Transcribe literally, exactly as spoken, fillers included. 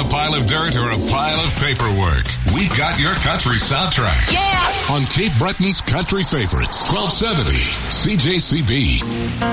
pile of dirt or a pile of paperwork, we got your country soundtrack. Yeah! On Cape Breton's Country Favorites, twelve seventy C J C B.